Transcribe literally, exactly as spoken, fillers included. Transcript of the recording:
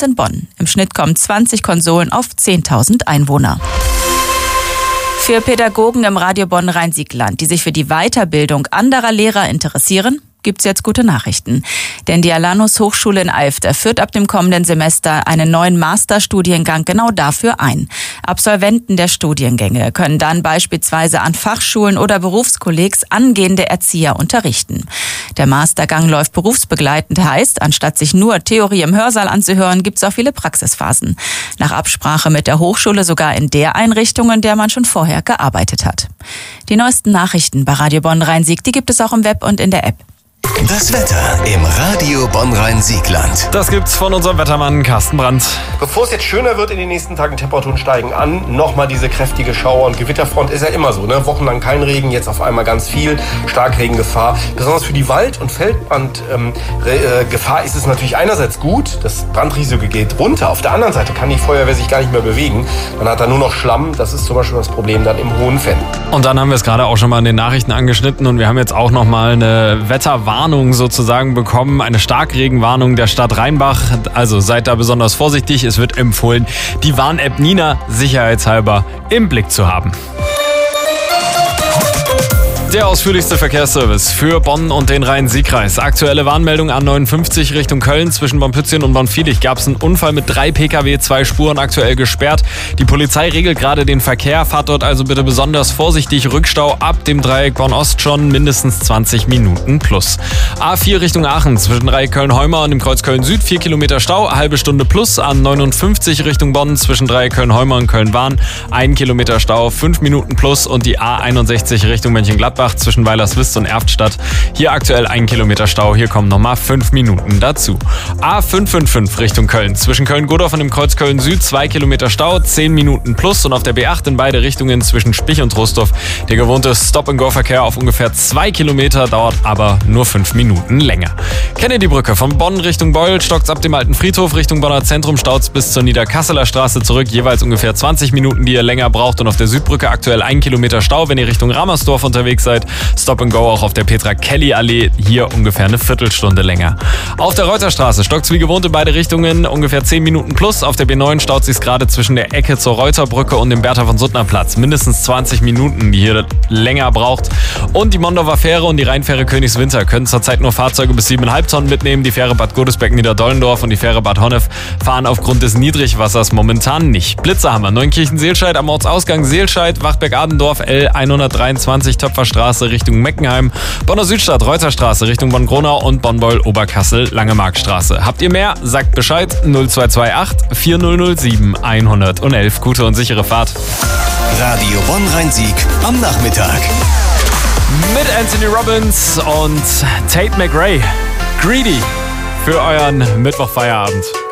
uns in Bonn. Im Schnitt kommen zwanzig Konsolen auf zehntausend Einwohner. Für Pädagogen im Radio Bonn-Rhein-Sieg-Land, die sich für die Weiterbildung anderer Lehrer interessieren, gibt's jetzt gute Nachrichten. Denn die Alanus Hochschule in Alfter führt ab dem kommenden Semester einen neuen Masterstudiengang genau dafür ein. Absolventen der Studiengänge können dann beispielsweise an Fachschulen oder Berufskollegs angehende Erzieher unterrichten. Der Mastergang läuft berufsbegleitend, heißt, anstatt sich nur Theorie im Hörsaal anzuhören, gibt's auch viele Praxisphasen. Nach Absprache mit der Hochschule sogar in der Einrichtung, in der man schon vorher gearbeitet hat. Die neuesten Nachrichten bei Radio Bonn-Rhein-Sieg, die gibt es auch im Web und in der App. Das Wetter im Radio Bonn-Rhein-Sieg-Land. Das gibt's von unserem Wettermann Carsten Brandt. Bevor es jetzt schöner wird in den nächsten Tagen, Temperaturen steigen an, nochmal diese kräftige Schauer- und Gewitterfront. Ist ja immer so, ne? Wochenlang kein Regen, jetzt auf einmal ganz viel, Starkregengefahr. Besonders für die Wald- und Feldbrandgefahr äh, ist es natürlich einerseits gut, das Brandrisiko geht runter. Auf der anderen Seite kann die Feuerwehr sich gar nicht mehr bewegen. Man hat da nur noch Schlamm. Das ist zum Beispiel das Problem dann im Hohenfenn. Und dann haben wir es gerade auch schon mal in den Nachrichten angeschnitten und wir haben jetzt auch nochmal eine Wetterwarnung sozusagen bekommen, eine Starkregenwarnung der Stadt Rheinbach. Also seid da besonders vorsichtig. Es wird empfohlen, die Warn-App Nina sicherheitshalber im Blick zu haben. Der ausführlichste Verkehrsservice für Bonn und den Rhein-Sieg-Kreis. Aktuelle Warnmeldung A neunundfünfzig Richtung Köln. Zwischen Bonn-Pützchen und Bonn-Viehlich gab es einen Unfall mit drei Pkw, zwei Spuren aktuell gesperrt. Die Polizei regelt gerade den Verkehr. Fahrt dort also bitte besonders vorsichtig. Rückstau ab dem Dreieck Bonn-Ost schon mindestens zwanzig Minuten plus. A vier Richtung Aachen zwischen Dreieck Köln-Heumer und dem Kreuz Köln-Süd. vier Kilometer Stau, halbe Stunde plus. A neunundfünfzig Richtung Bonn zwischen Dreieck Köln-Heumer und Köln-Wahn. ein Kilometer Stau, fünf Minuten plus. Und die A einundsechzig Richtung Mönchengladbach zwischen Weilerswist und Erftstadt. Hier aktuell ein Kilometer Stau, hier kommen nochmal fünf Minuten dazu. A fünf fünf fünf Richtung Köln. Zwischen Köln-Godorf und dem Kreuz Köln-Süd zwei Kilometer Stau, zehn Minuten plus. Und auf der B acht in beide Richtungen zwischen Spich und Trostorf der gewohnte Stop-and-Go-Verkehr auf ungefähr zwei Kilometer, dauert aber nur fünf Minuten länger. Kennedy-Brücke von Bonn Richtung Beul, stockt's ab dem alten Friedhof Richtung Bonner Zentrum, staut's bis zur Niederkasseler Straße zurück, jeweils ungefähr zwanzig Minuten, die ihr länger braucht. Und auf der Südbrücke aktuell ein Kilometer Stau, wenn ihr Richtung Ramersdorf unterwegs seid. Stop and Go auch auf der Petra-Kelly-Allee, hier ungefähr eine Viertelstunde länger. Auf der Reuterstraße stockt's wie gewohnt in beide Richtungen, ungefähr zehn Minuten plus. Auf der B neun staut sich's gerade zwischen der Ecke zur Reuterbrücke und dem Bertha von Suttner Platz. Mindestens zwanzig Minuten, die hier länger braucht. Und die Mondorfer Fähre und die Rheinfähre Königswinter können zurzeit nur Fahrzeuge bis sieben Komma fünf Tonnen mitnehmen. Die Fähre Bad Godesbeck-Niederdollendorf und die Fähre Bad Honnef fahren aufgrund des Niedrigwassers momentan nicht. Blitzer haben wir. Neunkirchen-Seelscheid am Ortsausgang Seelscheid, Wachberg-Adendorf, L hundertdreiundzwanzig Töpferstraße Richtung Meckenheim, Bonner Südstadt, Reuterstraße Richtung Bonn-Gronau und Bonn-Beul-Oberkassel, Langemarkstraße. Habt ihr mehr? Sagt Bescheid. null zwei zwei acht vier null null sieben eins eins eins. Gute und sichere Fahrt. Radio Bonn-Rhein-Sieg am Nachmittag. Mit Anthony Robbins und Tate McRae. Greedy für euren Mittwochfeierabend.